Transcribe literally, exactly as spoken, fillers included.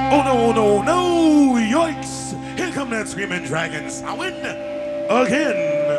Oh no, no, no! Yikes! Here come that screaming dragon, Samhain! Again!